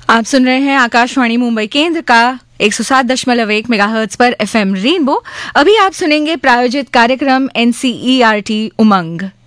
आप सुन रहे हैं आकाशवाणी मुंबई केंद्र का 107.1 मेगाहर्ट्ज पर एफएम रेनबो। अभी आप सुनेंगे प्रायोजित कार्यक्रम एनसीईआरटी उमंग।